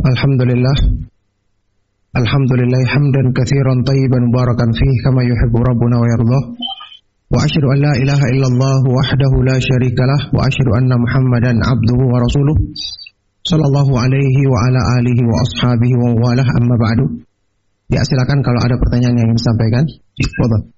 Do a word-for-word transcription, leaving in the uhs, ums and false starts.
Alhamdulillah. Alhamdulillah hamdan katsiran tayyiban mubarakan fihi kama yuhibbu rabbuna wa yardah. Wa asyhadu an la ilaha illallah wahdahu la syarikalah wa asyhadu anna Muhammadan abduhu wa rasuluh sallallahu alaihi wa ala alihi wa ashabihi wa walah amma ba'du. Ya, silakan kalau ada pertanyaan yang ingin disampaikan. Fadhil.